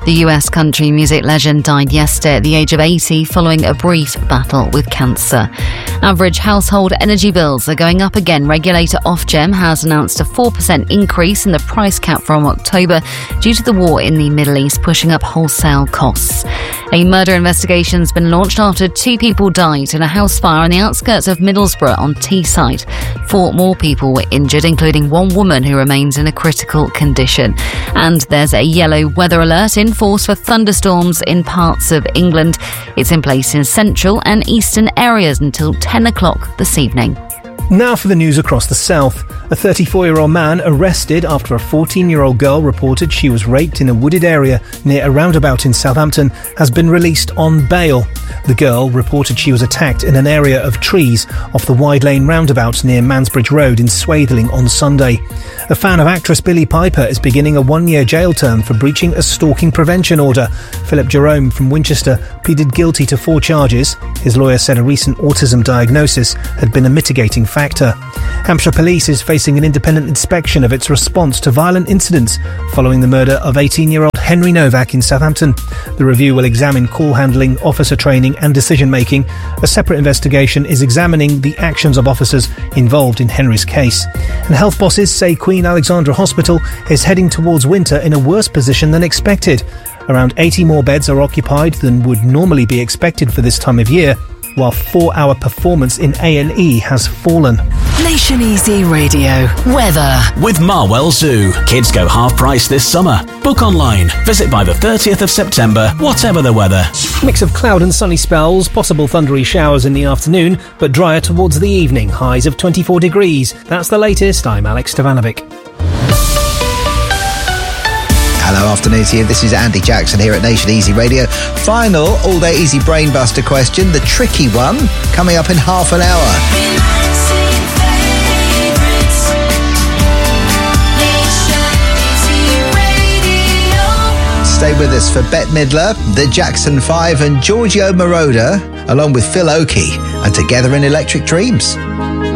The US country music legend died yesterday at the age of 80 following a brief battle with cancer. Average household energy bills are going up again. Regulator Ofgem has announced a 4% increase in the price cap from October due to the war in the Middle East pushing up wholesale costs. A murder investigation has been launched after 2 people died in a house fire on the outskirts of Middlesbrough on Teesside. 4 more people were injured, including 1 woman who remains in a critical condition. And there's a yellow weather alert in force for thunderstorms in parts of England. It's in place in central and eastern areas until 10 o'clock this evening. Now for the news across the south. A 34-year-old man arrested after a 14-year-old girl reported she was raped in a wooded area near a roundabout in Southampton has been released on bail. The girl reported she was attacked in an area of trees off the Wide Lane roundabout near Mansbridge Road in Swathling on Sunday. A fan of actress Billie Piper is beginning a 1-year jail term for breaching a stalking prevention order. Philip Jerome from Winchester pleaded guilty to 4 charges. His lawyer said a recent autism diagnosis had been a mitigating factor. Hampshire Police is facing an independent inspection of its response to violent incidents following the murder of 18-year-old Henry Novak in Southampton. The review will examine call handling, officer training and decision-making. A separate investigation is examining the actions of officers involved in Henry's case. And health bosses say Queen Alexandra Hospital is heading towards winter in a worse position than expected. Around 80 more beds are occupied than would normally be expected for this time of year, while 4-hour performance in A&E has fallen. Nation Easy Radio. Weather. With Marwell Zoo. Kids go half price this summer. Book online. Visit by the 30th of September, whatever the weather. Mix of cloud and sunny spells, possible thundery showers in the afternoon, but drier towards the evening, highs of 24 degrees. That's the latest. I'm Alex Stevanovic. Hello, afternoon to you. This is Andy Jackson here at Nation Easy Radio. Final all-day easy brainbuster question, the tricky one, coming up in half an hour. Stay with us for Bette Midler, the Jackson 5 and Giorgio Moroder, along with Phil Oakey, and Together in Electric Dreams.